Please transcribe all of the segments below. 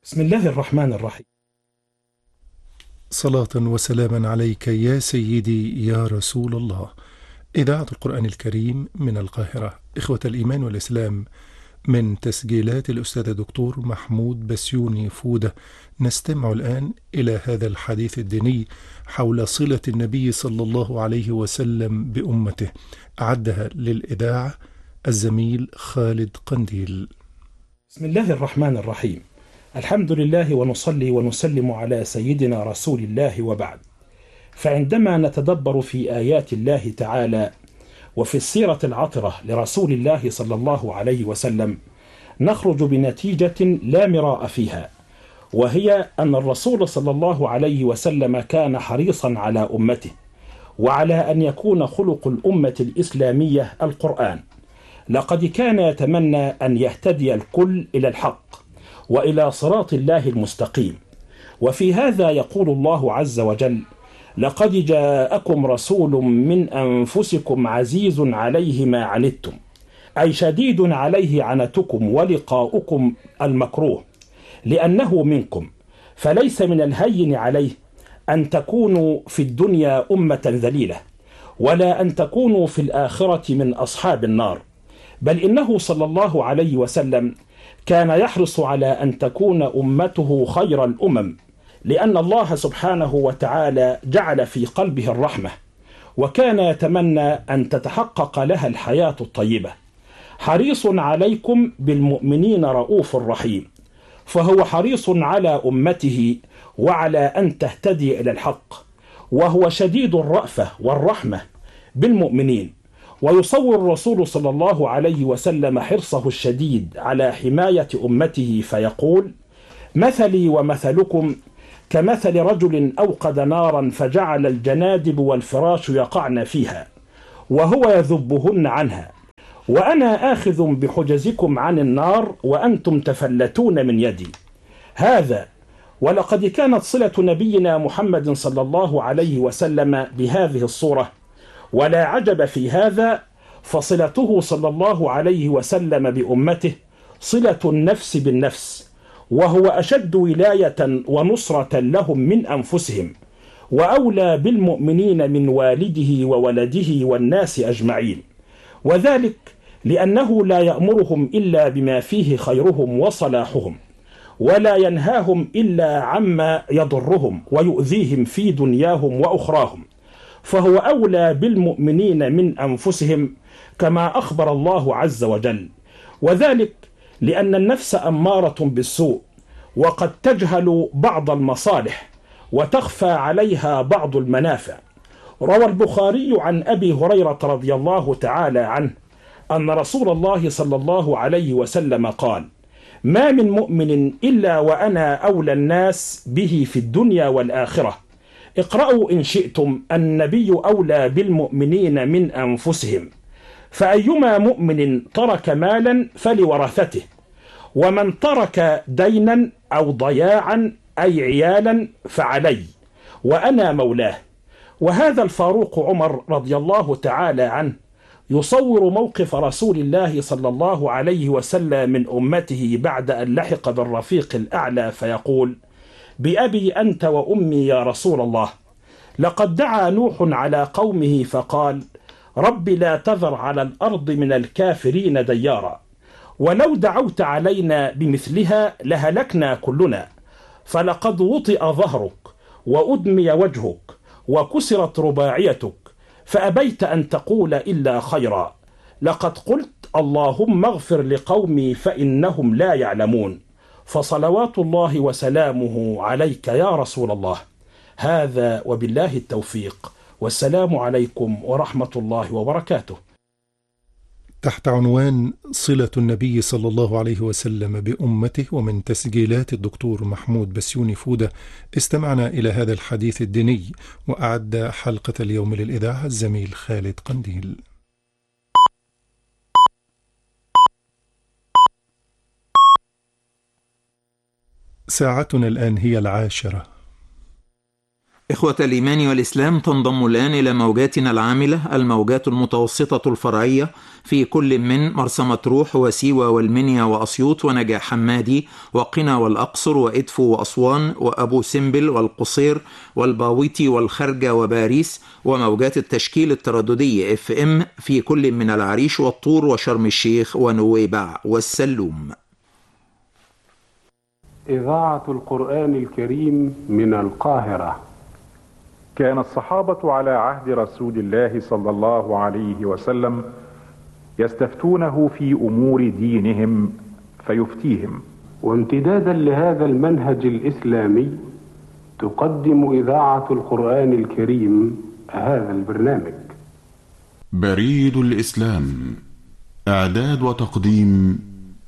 بسم الله الرحمن الرحيم. صلاة وسلاما عليك يا سيدي يا رسول الله. إذاعة القرآن الكريم من القاهرة، إخوة الإيمان والإسلام، من تسجيلات الأستاذ دكتور محمود بسيوني فودة. نستمع الآن إلى هذا الحديث الديني حول صلة النبي صلى الله عليه وسلم بأمته. أعدها للإذاعة الزميل خالد قنديل. بسم الله الرحمن الرحيم. الحمد لله ونصلي ونسلم على سيدنا رسول الله وبعد. فعندما نتدبر في آيات الله تعالى وفي السيرة العطرة لرسول الله صلى الله عليه وسلم نخرج بنتيجة لا مراء فيها، وهي أن الرسول صلى الله عليه وسلم كان حريصا على أمته، وعلى أن يكون خلق الأمة الإسلامية القرآن. لقد كان يتمنى أن يهتدي الكل إلى الحق وإلى صراط الله المستقيم. وفي هذا يقول الله عز وجل: لقد جاءكم رسول من أنفسكم عزيز عليه ما عنتم، أي شديد عليه عنتكم ولقاؤكم المكروه، لأنه منكم، فليس من الهين عليه أن تكونوا في الدنيا أمة ذليلة، ولا أن تكونوا في الآخرة من أصحاب النار. بل إنه صلى الله عليه وسلم كان يحرص على أن تكون أمته خير الأمم، لأن الله سبحانه وتعالى جعل في قلبه الرحمة، وكان يتمنى أن تتحقق لها الحياة الطيبة. حريص عليكم بالمؤمنين رؤوف رحيم، فهو حريص على أمته وعلى أن تهتدي إلى الحق، وهو شديد الرأفة والرحمة بالمؤمنين. ويصور الرسول صلى الله عليه وسلم حرصه الشديد على حماية أمته فيقول: مثلي ومثلكم كمثل رجل أوقد نارا فجعل الجنادب والفراش يقعن فيها وهو يذبهن عنها، وأنا آخذ بحجزكم عن النار وأنتم تفلتون من يدي. هذا ولقد كانت صلة نبينا محمد صلى الله عليه وسلم بهذه الصورة، ولا عجب في هذا، فصلته صلى الله عليه وسلم بأمته صلة النفس بالنفس، وهو أشد ولاية ونصرة لهم من أنفسهم، وأولى بالمؤمنين من والده وولده والناس أجمعين. وذلك لأنه لا يأمرهم إلا بما فيه خيرهم وصلاحهم، ولا ينهاهم إلا عما يضرهم ويؤذيهم في دنياهم وأخراهم، فهو أولى بالمؤمنين من أنفسهم كما أخبر الله عز وجل. وذلك لأن النفس أمارة بالسوء، وقد تجهل بعض المصالح وتخفى عليها بعض المنافع. روى البخاري عن أبي هريرة رضي الله تعالى عنه أن رسول الله صلى الله عليه وسلم قال: ما من مؤمن إلا وأنا أولى الناس به في الدنيا والآخرة. اقرأوا إن شئتم: النبي أولى بالمؤمنين من أنفسهم. فأيما مؤمن ترك مالا فلورثته، ومن ترك دينا أو ضياعا أي عيالا فعلي، وأنا مولاه. وهذا الفاروق عمر رضي الله تعالى عنه يصور موقف رسول الله صلى الله عليه وسلم من أمته بعد أن لحق بالرفيق الأعلى فيقول: بأبي أنت وأمي يا رسول الله، لقد دعا نوح على قومه فقال: رب لا تذر على الأرض من الكافرين ديارا، ولو دعوت علينا بمثلها لهلكنا كلنا، فلقد وطئ ظهرك وأدمي وجهك وكسرت رباعيتك، فأبيت أن تقول إلا خيرا. لقد قلت: اللهم اغفر لقومي فإنهم لا يعلمون. فصلوات الله وسلامه عليك يا رسول الله. هذا وبالله التوفيق، والسلام عليكم ورحمة الله وبركاته. تحت عنوان صلة النبي صلى الله عليه وسلم بأمته، ومن تسجيلات الدكتور محمود بسيوني فودة، استمعنا إلى هذا الحديث الديني، وأعد حلقة اليوم للإذاعة الزميل خالد قنديل. ساعتنا الآن هي 10:00. إخوة الإيمان والإسلام، تنضم الآن إلى موجاتنا العاملة الموجات المتوسطة الفرعية في كل من مرسى مطروح وسيوة والمنيا وأسيوط ونجع حمادي وقنا والأقصر وإدفو وأسوان وأبو سمبل والقصير والباويتي والخرجة وباريس، وموجات التشكيل الترددي FM في كل من العريش والطور وشرم الشيخ ونويبع والسلوم. إذاعة القرآن الكريم من القاهرة. كان الصحابة على عهد رسول الله صلى الله عليه وسلم يستفتونه في أمور دينهم فيفتيهم. وامتدادا لهذا المنهج الإسلامي تقدم إذاعة القرآن الكريم هذا البرنامج. بريد الإسلام، إعداد وتقديم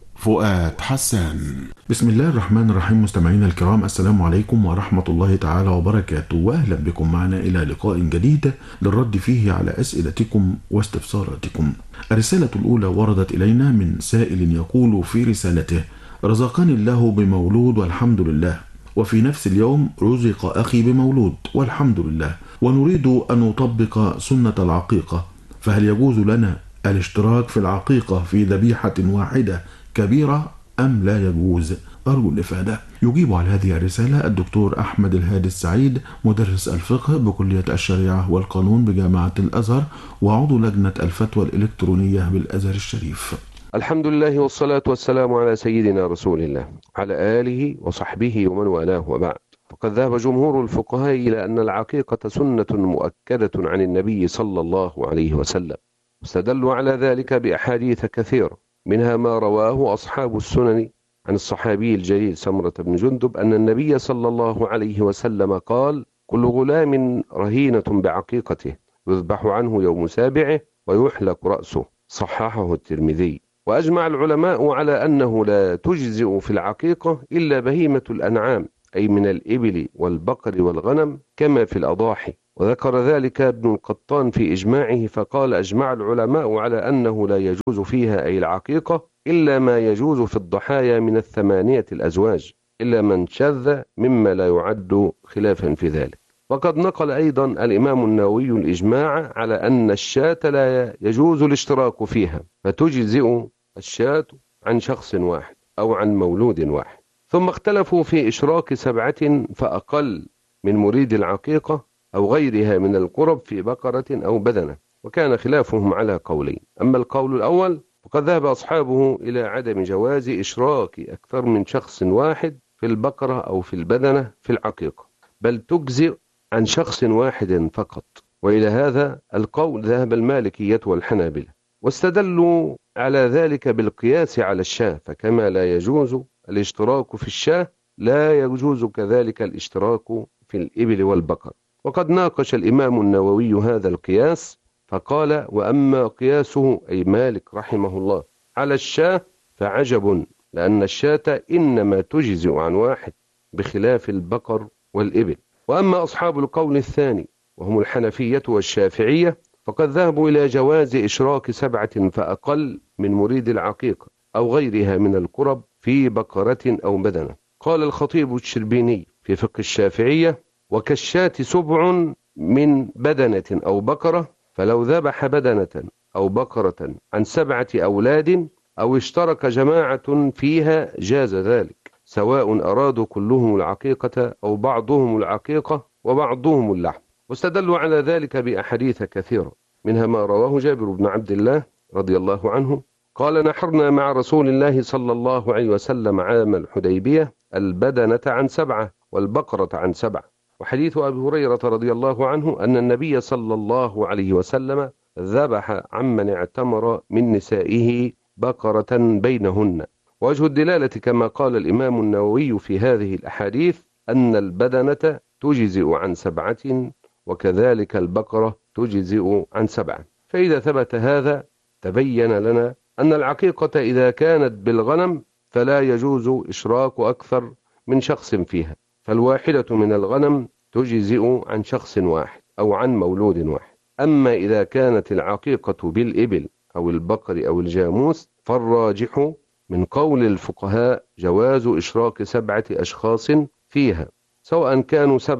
فؤاد حسان. بسم الله الرحمن الرحيم. مستمعينا الكرام، السلام عليكم ورحمة الله تعالى وبركاته، وأهلا بكم معنا إلى لقاء جديد للرد فيه على أسئلتكم واستفساراتكم. الرسالة الأولى وردت إلينا من سائل يقول في رسالته: رزقني الله بمولود والحمد لله، وفي نفس اليوم رزق أخي بمولود والحمد لله، ونريد أن نطبق سنة العقيقة، فهل يجوز لنا الاشتراك في العقيقة في ذبيحة واحدة كبيرة أم لا يجوز؟ أرجو الإفادة. يجيب على هذه الرسالة الدكتور أحمد الهادي السعيد، مدرس الفقه بكلية الشريعة والقانون بجامعة الأزهر، وعضو لجنة الفتوى الإلكترونية بالأزهر الشريف. الحمد لله والصلاة والسلام على سيدنا رسول الله على آله وصحبه ومن والاه، وبعد. فقد ذهب جمهور الفقهاء إلى أن العقيقة سنة مؤكدة عن النبي صلى الله عليه وسلم، واستدلوا على ذلك بأحاديث كثيرة، منها ما رواه أصحاب السنن عن الصحابي الجليل سمرة بن جندب أن النبي صلى الله عليه وسلم قال: كل غلام رهينة بعقيقته، يذبح عنه يوم سابعه ويحلق رأسه. صححه الترمذي. وأجمع العلماء على أنه لا تجزئ في العقيقة إلا بهيمة الأنعام، أي من الإبل والبقر والغنم كما في الأضاحي. وذكر ذلك ابن القطان في إجماعه فقال: أجمع العلماء على أنه لا يجوز فيها أي العقيقة إلا ما يجوز في الضحايا من 8 الأزواج، إلا من شذ مما لا يعد خلافا في ذلك. وقد نقل أيضا الإمام النووي الإجماع على أن الشاة لا يجوز الاشتراك فيها، فتجزئ الشاة عن شخص واحد أو عن مولود واحد. ثم اختلفوا في إشراك 7 فأقل من مريد العقيقة أو غيرها من القرب في بقرة أو بدنة، وكان خلافهم على قولين. أما القول الأول فقد ذهب أصحابه إلى عدم جواز إشراك أكثر من شخص واحد في البقرة أو في البدنة في العقيقة، بل تجزئ عن شخص واحد فقط. وإلى هذا القول ذهب المالكية والحنابلة، واستدلوا على ذلك بالقياس على الشاة، فكما لا يجوز الاشتراك في الشاة لا يجوز كذلك الاشتراك في الإبل والبقر. وقد ناقش الإمام النووي هذا القياس فقال: وأما قياسه أي مالك رحمه الله على الشاة فعجب، لأن الشاة إنما تجزئ عن واحد بخلاف البقر والإبل. وأما أصحاب القول الثاني وهم الحنفية والشافعية فقد ذهبوا إلى جواز إشراك 7 فأقل من مريد العقيقة أو غيرها من القرب في بقرة أو بدنة. قال الخطيب الشربيني في فقه الشافعية: وكالشاة 7 من بدنة أو بقرة، فلو ذبح بدنة أو بقرة عن 7 أولاد أو اشترك جماعة فيها جاز ذلك، سواء أرادوا كلهم العقيقة أو بعضهم العقيقة وبعضهم اللحم. واستدلوا على ذلك بأحاديث كثيرة، منها ما رواه جابر بن عبد الله رضي الله عنه قال: نحرنا مع رسول الله صلى الله عليه وسلم عام الحديبية البدنة عن 7 والبقرة عن 7. وحديث أبي هريرة رضي الله عنه أن النبي صلى الله عليه وسلم ذبح عمن اعتمر من نسائه بقرة بينهن. وجه الدلالة كما قال الإمام النووي في هذه الأحاديث أن البدنة تجزئ عن 7 وكذلك البقرة تجزئ عن 7. فإذا ثبت هذا تبين لنا أن العقيقة إذا كانت بالغنم فلا يجوز إشراك أكثر من شخص فيها، فالواحدة من الغنم تجزئ عن شخص واحد أو عن مولود واحد. أما إذا كانت العقيقة بالإبل أو البقر أو الجاموس فالراجح من قول الفقهاء جواز إشراك 7 أشخاص فيها، سواء كانوا 7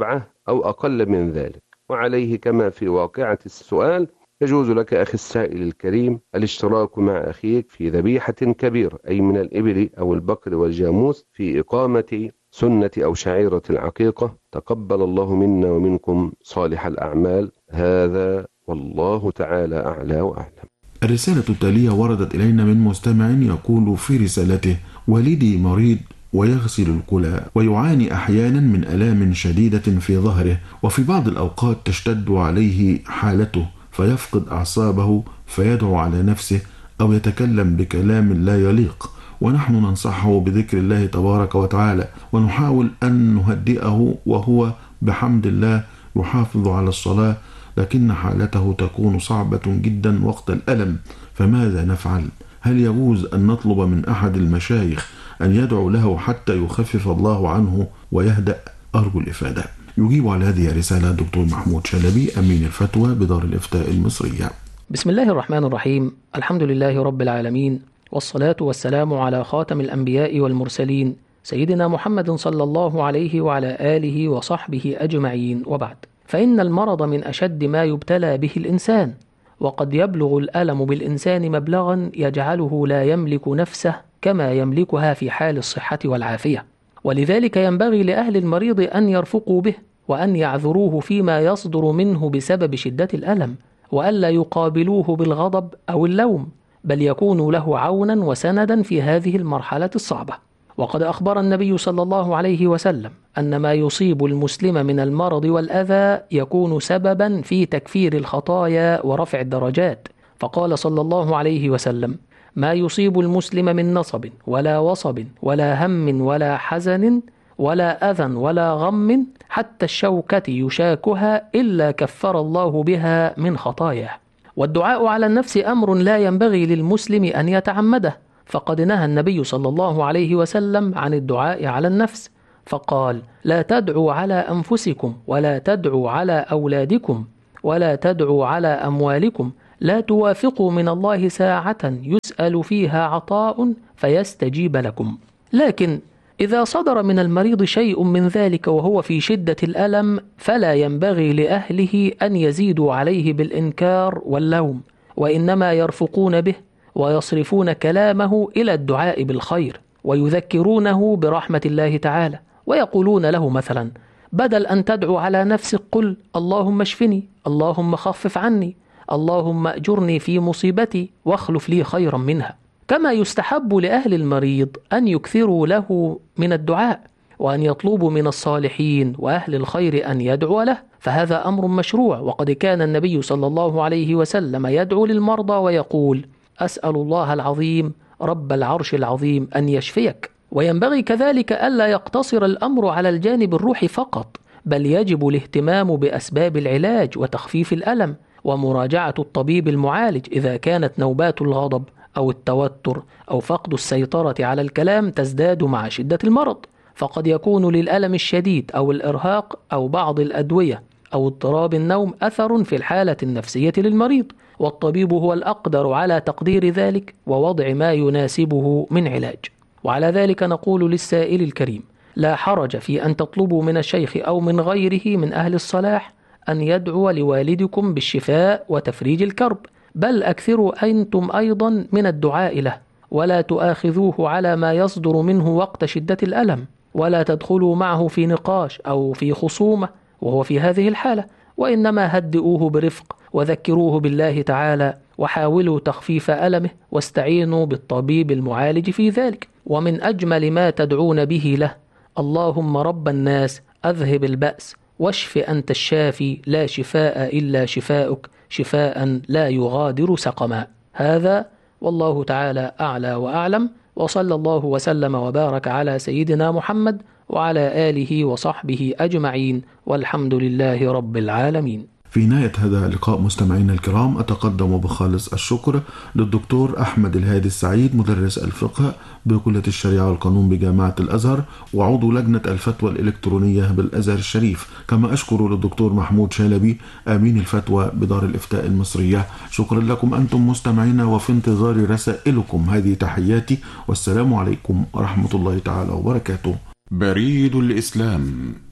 أو أقل من ذلك. وعليه كما في واقعة السؤال يجوز لك أخي السائل الكريم الاشتراك مع أخيك في ذبيحة كبيرة، أي من الإبل أو البقر والجاموس، في إقامة سنة أو شعيرة العقيقة. تقبل الله منا ومنكم صالح الأعمال. هذا والله تعالى أعلى وأعلم. الرسالة التالية وردت إلينا من مستمع يقول في رسالته: والدي مريض ويغسل الكلى ويعاني أحيانا من آلام شديدة في ظهره، وفي بعض الأوقات تشتد عليه حالته فيفقد أعصابه فيدعو على نفسه أو يتكلم بكلام لا يليق، ونحن ننصحه بذكر الله تبارك وتعالى ونحاول أن نهدئه، وهو بحمد الله يحافظ على الصلاة، لكن حالته تكون صعبة جدا وقت الألم، فماذا نفعل؟ هل يجوز أن نطلب من أحد المشايخ أن يدعو له حتى يخفف الله عنه ويهدأ؟ أرجو الإفادة. يجيب على هذه الرسالة الدكتور محمود شلبي، أمين الفتوى بدار الإفتاء المصرية. بسم الله الرحمن الرحيم. الحمد لله رب العالمين، والصلاة والسلام على خاتم الأنبياء والمرسلين سيدنا محمد صلى الله عليه وعلى آله وصحبه أجمعين، وبعد. فإن المرض من أشد ما يبتلى به الإنسان، وقد يبلغ الألم بالإنسان مبلغا يجعله لا يملك نفسه كما يملكها في حال الصحة والعافية، ولذلك ينبغي لأهل المريض أن يرفقوا به وأن يعذروه فيما يصدر منه بسبب شدة الألم، وألا يقابلوه بالغضب أو اللوم، بل يكونوا له عونا وسندا في هذه المرحلة الصعبة. وقد أخبر النبي صلى الله عليه وسلم أن ما يصيب المسلم من المرض والأذى يكون سببا في تكفير الخطايا ورفع الدرجات، فقال صلى الله عليه وسلم: ما يصيب المسلم من نصب ولا وصب ولا هم ولا حزن ولا أذى ولا غم حتى الشوكة يشاكها إلا كفر الله بها من خطاياه. والدعاء على النفس أمر لا ينبغي للمسلم أن يتعمده، فقد نهى النبي صلى الله عليه وسلم عن الدعاء على النفس، فقال: لا تدعوا على أنفسكم ولا تدعوا على أولادكم ولا تدعوا على أموالكم، لا توافقوا من الله ساعة يسأل فيها عطاء فيستجيب لكم. لكن إذا صدر من المريض شيء من ذلك وهو في شدة الألم، فلا ينبغي لأهله أن يزيدوا عليه بالإنكار واللوم، وإنما يرفقون به ويصرفون كلامه إلى الدعاء بالخير، ويذكرونه برحمة الله تعالى، ويقولون له مثلا: بدل أن تدعو على نفسك قل اللهم اشفني، اللهم خفف عني، اللهم أجرني في مصيبتي واخلف لي خيرا منها. كما يستحب لأهل المريض أن يكثروا له من الدعاء، وأن يطلبوا من الصالحين وأهل الخير أن يدعو له، فهذا أمر مشروع. وقد كان النبي صلى الله عليه وسلم يدعو للمرضى ويقول: أسأل الله العظيم رب العرش العظيم أن يشفيك. وينبغي كذلك ألا يقتصر الأمر على الجانب الروحي فقط، بل يجب الاهتمام بأسباب العلاج وتخفيف الألم، ومراجعة الطبيب المعالج إذا كانت نوبات الغضب أو التوتر أو فقد السيطرة على الكلام تزداد مع شدة المرض، فقد يكون للألم الشديد أو الإرهاق أو بعض الأدوية أو اضطراب النوم أثر في الحالة النفسية للمريض، والطبيب هو الأقدر على تقدير ذلك ووضع ما يناسبه من علاج. وعلى ذلك نقول للسائل الكريم: لا حرج في أن تطلبوا من الشيخ أو من غيره من أهل الصلاح أن يدعو لوالدكم بالشفاء وتفريج الكرب، بل أكثروا أنتم أيضا من الدعاء له، ولا تؤاخذوه على ما يصدر منه وقت شدة الألم، ولا تدخلوا معه في نقاش أو في خصومة وهو في هذه الحالة، وإنما هدئوه برفق وذكروه بالله تعالى، وحاولوا تخفيف ألمه، واستعينوا بالطبيب المعالج في ذلك. ومن أجمل ما تدعون به له: اللهم رب الناس أذهب البأس واشف أنت الشافي لا شفاء إلا شفاؤك شفاء لا يغادر سقما. هذا والله تعالى أعلى وأعلم، وصلى الله وسلم وبارك على سيدنا محمد وعلى آله وصحبه أجمعين، والحمد لله رب العالمين. في نهاية هذا اللقاء مستمعينا الكرام، أتقدم بخالص الشكر للدكتور أحمد الهادي السعيد، مدرس الفقه بكلية الشريعة والقانون بجامعة الأزهر وعضو لجنة الفتوى الإلكترونية بالأزهر الشريف. كما أشكر للدكتور محمود شلبي، أمين الفتوى بدار الإفتاء المصرية. شكرا لكم أنتم مستمعينا، وفي انتظار رسائلكم. هذه تحياتي، والسلام عليكم ورحمة الله تعالى وبركاته. بريد الإسلام،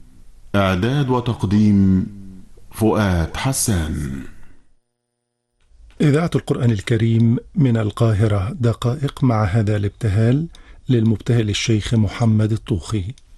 إعداد وتقديم فؤاد حسان. إذاعة القرآن الكريم من القاهرة، دقائق مع هذا الابتهال للمبتهل الشيخ محمد الطوخي.